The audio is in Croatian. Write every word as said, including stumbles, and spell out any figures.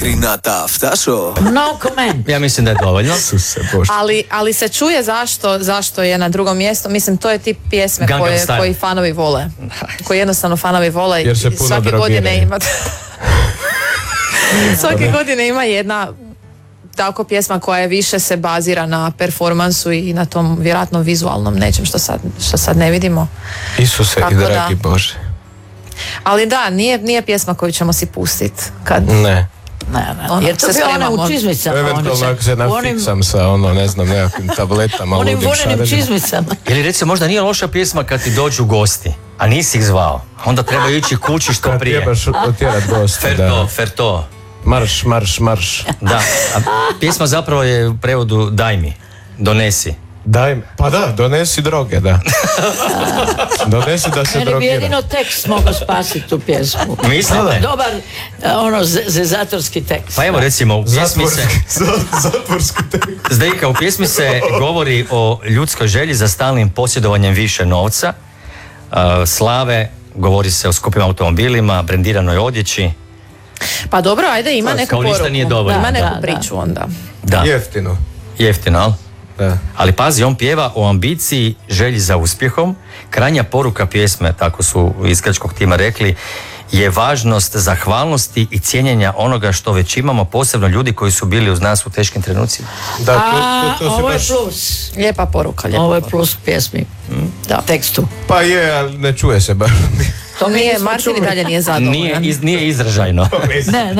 Rinata Aftašo. No comment. Ja mislim da je dovoljno. ali, ali se čuje zašto, zašto je na drugom mjestu. Mislim, to je tip pjesme Gangnam koje, Style. koji fanovi vole. Koji jednostavno fanovi vole. Jer se i puno svake drogiraju. godine ima... svake godine ima jedna tako pjesma koja je više se bazira na performansu i na tom vjerojatno vizualnom nečem što sad, što sad ne vidimo. Isuse Tako i da. dragi Bože. Ali da, nije, nije pjesma koju ćemo si pustiti kad Ne. Ne, ne. Ono, Jer to se bi one spremamo. u čizmicama. Eventualno one ako se u onim, nafiksam sa ono, ne znam, nekakvim tabletama, onim ludim vonenim šarenim. čizmicama. Ili recimo možda nije loša pjesma kad ti dođu gosti, a nisi ih zvao. Onda treba ići kući što Kad prije. trebaš otjerat goste, Ferto, da. ferto. Marš, marš, marš. Da, a pjesma zapravo je u prevodu daj mi, donesi. Daj mi, pa da, donesi droge, da. Donesi da se Meni bi drogira. jedino tekst mogao spasiti tu pjesmu. Mislite? Dobar, eh, ono, ze- zezatorski tekst. Pa evo recimo u pjesmi se, Zatvorski tekst. Zdejka, u pjesmi se govori o ljudskoj želji za stalnim posjedovanjem više novca, uh, slave, govori se o skupim automobilima, brendiranoj odjeći. Pa dobro, ajde, ima neku kao ništa poruku. nije dovoljno. Ima neku Da, da, priču onda. Da, Jeftino. jeftino, ali? Da. Ali pazi, on pjeva o ambiciji, želji za uspjehom. Krajnja poruka pjesme, tako su iz grčkog tima rekli, je važnost zahvalnosti i cijenjenja onoga što već imamo, posebno ljudi koji su bili uz nas u teškim trenucima. Da, to, A, to, to se ovo je baš... plus. Lijepa poruka, lijepa Ovo je poruka. plus pjesmi. Da. Tekstu. Pa je, ali ne čuje se baš. To mi Nije, nismo Martin i čuli. dalje nije zadovoljan. Nije, iz, nije izražajno. Ne, ne.